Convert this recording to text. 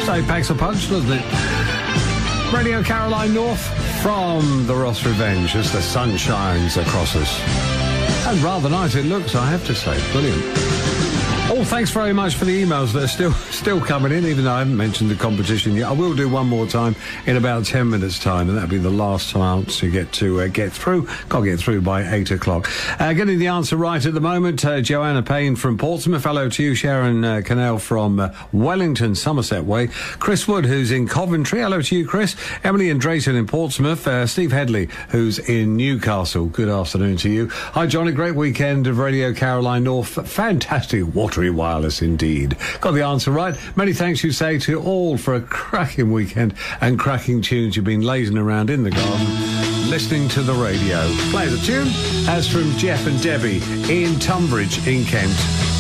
say packs a punch, doesn't it? Radio Caroline North from the Ross Revenge as the sun shines across us. And rather nice it looks, I have to say. Brilliant. Oh, thanks very much for the emails that are still coming in, even though I haven't mentioned the competition yet. I will do one more time in about 10 minutes' time, and that'll be the last chance to get through. Got to get through by 8 o'clock. Getting the answer right at the moment, Joanna Payne from Portsmouth. Hello to you. Sharon Cannell from Wellington, Somerset Way. Chris Wood, who's in Coventry. Hello to you, Chris. Emily and Drayton in Portsmouth. Steve Headley, who's in Newcastle. Good afternoon to you. Hi, John. A great weekend of Radio Caroline North. Fantastic watery wireless indeed. Got the answer right. Many thanks, you say, to all for a cracking weekend and cracking tunes. You've been lazing around in the garden listening to the radio. Play the tune as from Jeff and Debbie in Tunbridge in Kent.